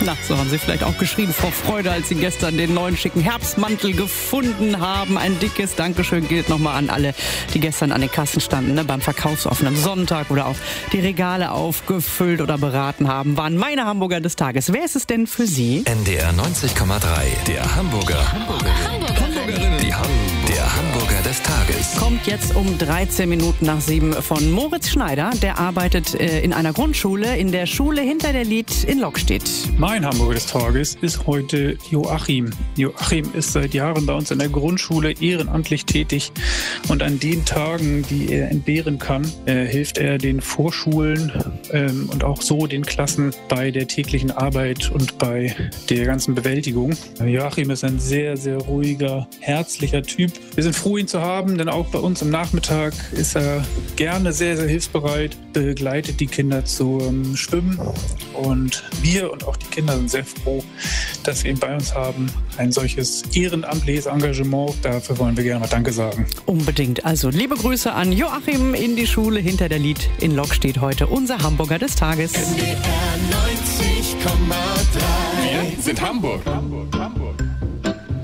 Na, so haben Sie vielleicht auch geschrien vor Freude, als Sie gestern den neuen schicken Herbstmantel gefunden haben. Ein dickes Dankeschön gilt nochmal an alle, die gestern an den Kassen standen, beim verkaufsoffenen Sonntag oder auch die Regale aufgefüllt oder beraten haben, waren meine Hamburger des Tages. Wer ist es denn für Sie? NDR 90,3, der Hamburgerin. Der Hamburger des Tages. Kommt jetzt um 13 Minuten nach 7 von Moritz Schneider. Der arbeitet in einer Grundschule in der Schule hinter der Lied in Lockstedt. Mein Hamburger des Tages ist heute Joachim. Joachim ist seit Jahren bei uns in der Grundschule ehrenamtlich tätig. Und an den Tagen, die er entbehren kann, hilft er den Vorschulen und auch so den Klassen bei der täglichen Arbeit und bei der ganzen Bewältigung. Joachim ist ein sehr, sehr ruhiger, herzlicher Typ. Wir sind froh, ihn zu haben, denn auch bei uns am Nachmittag ist er gerne sehr, sehr hilfsbereit, begleitet die Kinder zum Schwimmen. Und wir und auch die Kinder sind sehr froh, dass wir ihn bei uns haben. Ein solches ehrenamtliches Engagement, dafür wollen wir gerne Danke sagen. Unbedingt. Also liebe Grüße an Joachim in die Schule hinter der Lied in Lockstedt. Heute unser Hamburger des Tages. NDR 90,3. Wir sind Hamburg.